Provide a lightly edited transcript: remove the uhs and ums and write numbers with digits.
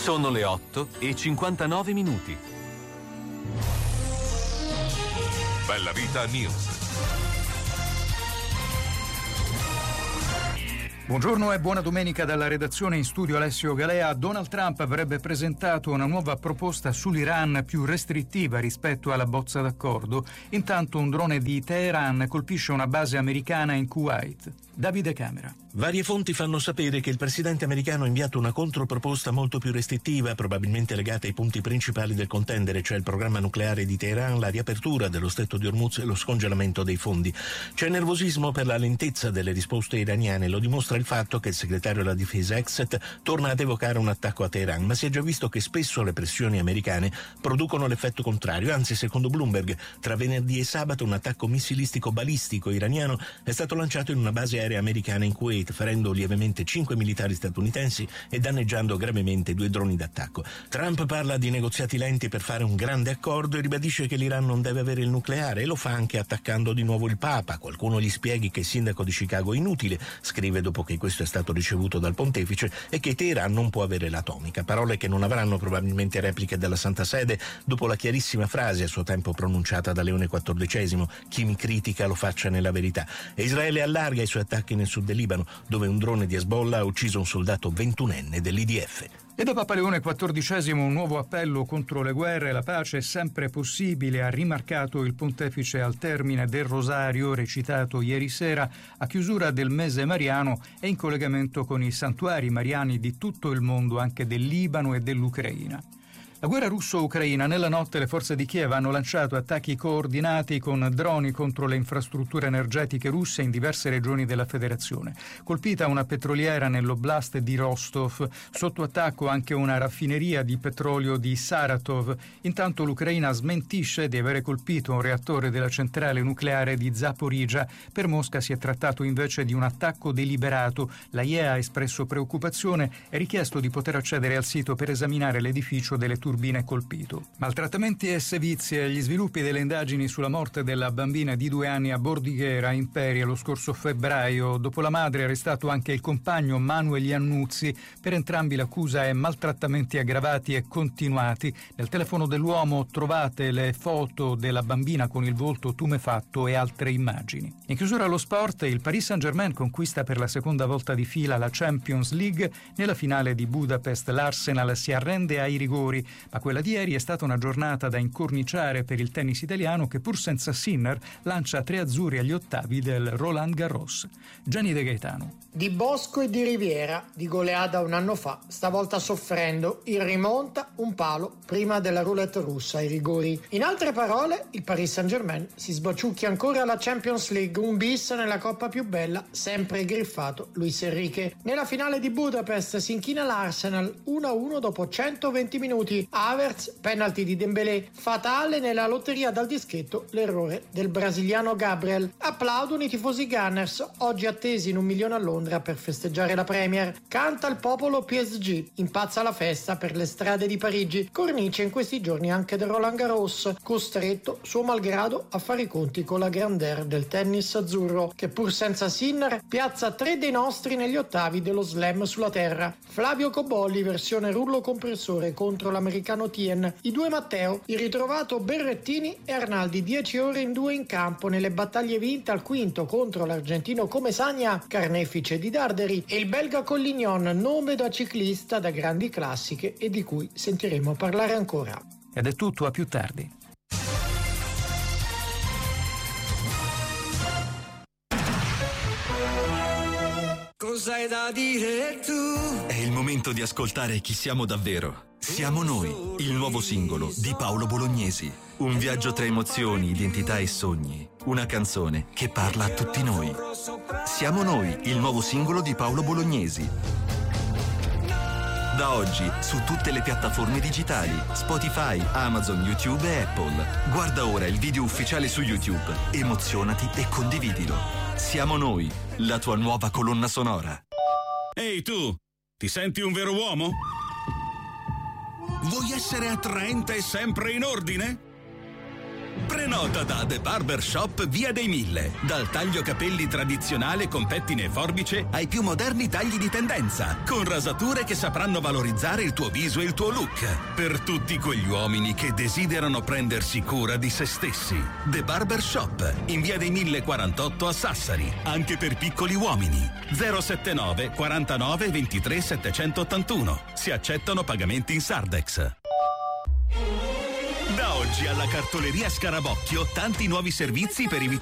Sono le 8:59. Bella Vita News. Buongiorno e buona domenica dalla redazione. In studio Alessio Galea. Donald Trump avrebbe presentato una nuova proposta sull'Iran più restrittiva rispetto alla bozza d'accordo. Intanto un drone di Teheran colpisce una base americana in Kuwait. Davide Camera. Varie fonti fanno sapere che il presidente americano ha inviato una controproposta molto più restrittiva, probabilmente legata ai punti principali del contendere, cioè il programma nucleare di Teheran, la riapertura dello stretto di Hormuz e lo scongelamento dei fondi. C'è nervosismo per la lentezza delle risposte iraniane, lo dimostra il fatto che il segretario della difesa Exet torna ad evocare un attacco a Teheran, ma si è già visto che spesso le pressioni americane producono l'effetto contrario, anzi secondo Bloomberg tra venerdì e sabato un attacco missilistico balistico iraniano è stato lanciato in una base aerea americana in Kuwait, ferendo lievemente 5 militari statunitensi e danneggiando gravemente 2 droni d'attacco. Trump parla di negoziati lenti per fare un grande accordo e ribadisce che l'Iran non deve avere il nucleare, e lo fa anche attaccando di nuovo il Papa. Qualcuno gli spieghi che il sindaco di Chicago è inutile, scrive dopo che questo è stato ricevuto dal pontefice, e che Teheran non può avere l'atomica. Parole che non avranno probabilmente repliche dalla Santa Sede dopo la chiarissima frase a suo tempo pronunciata da Leone XIV: chi mi critica lo faccia nella verità. E Israele allarga i suoi attacchi nel sud del Libano, dove un drone di Hezbollah ha ucciso un soldato 21enne dell'IDF. E da Papa Leone XIV un nuovo appello contro le guerre. La pace è sempre possibile, ha rimarcato il pontefice al termine del rosario recitato ieri sera a chiusura del mese mariano e in collegamento con i santuari mariani di tutto il mondo, anche del Libano e dell'Ucraina. La guerra russo-ucraina. Nella notte le forze di Kiev hanno lanciato attacchi coordinati con droni contro le infrastrutture energetiche russe in diverse regioni della federazione. Colpita una petroliera nell'oblast di Rostov, sotto attacco anche una raffineria di petrolio di Saratov. Intanto l'Ucraina smentisce di avere colpito un reattore della centrale nucleare di Zaporizhzhia. Per Mosca si è trattato invece di un attacco deliberato. La IEA ha espresso preoccupazione e richiesto di poter accedere al sito per esaminare l'edificio delle turbine colpito. Maltrattamenti e sevizie. Gli sviluppi delle indagini sulla morte della bambina di 2 anni a Bordighera, Imperia, lo scorso febbraio. Dopo la madre è arrestato anche il compagno Manuel Iannuzzi. Per entrambi l'accusa è maltrattamenti aggravati e continuati. Nel telefono dell'uomo trovate le foto della bambina con il volto tumefatto e altre immagini. In chiusura allo sport, il Paris Saint-Germain conquista per la seconda volta di fila la Champions League. Nella finale di Budapest l'Arsenal si arrende ai rigori, ma quella di ieri è stata una giornata da incorniciare per il tennis italiano, che pur senza Sinner lancia 3 azzurri agli ottavi del Roland Garros. Gianni De Gaetano. Di Bosco e di Riviera, di goleada un anno fa, stavolta soffrendo, il rimonta un palo prima della roulette russa ai rigori. In altre parole, il Paris Saint-Germain si sbaciucchia ancora alla Champions League, un bis nella coppa più bella, sempre griffato Luis Enrique. Nella finale di Budapest si inchina l'Arsenal 1-1 dopo 120 minuti. Havertz, penalty di Dembélé, fatale nella lotteria dal dischetto l'errore del brasiliano Gabriel. Applaudono i tifosi Gunners, oggi attesi in 1 milione a Londra per festeggiare la Premier. Canta il popolo PSG, impazza la festa per le strade di Parigi, cornice in questi giorni anche del Roland Garros, costretto suo malgrado a fare i conti con la grandeur del tennis azzurro, che pur senza Sinner piazza 3 dei nostri negli ottavi dello slam sulla terra. Flavio Cobolli versione rullo compressore contro l'americano Tien, i 2 Matteo, il ritrovato Berrettini e Arnaldi 10 ore in 2 in campo nelle battaglie vinte al quinto contro l'argentino Comesagna, carnefice di Darderi, e il belga Collignon, nome da ciclista da grandi classiche e di cui sentiremo parlare ancora. Ed è tutto, a più tardi. Cos'hai da dire tu? È il momento di ascoltare chi siamo davvero. Siamo noi, il nuovo singolo di Paolo Bolognesi. Un viaggio tra emozioni, identità e sogni. Una canzone che parla a tutti noi. Siamo noi, il nuovo singolo di Paolo Bolognesi. Da oggi su tutte le piattaforme digitali, Spotify, Amazon, YouTube e Apple. Guarda ora il video ufficiale su YouTube, emozionati e condividilo. Siamo noi, la tua nuova colonna sonora. Ehi tu, ti senti un vero uomo? Vuoi essere attraente e sempre in ordine? Prenota da The Barber Shop Via dei Mille. Dal taglio capelli tradizionale con pettine e forbice ai più moderni tagli di tendenza, con rasature che sapranno valorizzare il tuo viso e il tuo look. Per tutti quegli uomini che desiderano prendersi cura di se stessi. The Barber Shop in Via dei Mille 48 a Sassari. Anche per piccoli uomini. 079 49 23 781. Si accettano pagamenti in Sardex. Da oggi alla cartoleria Scarabocchio tanti nuovi servizi per evitare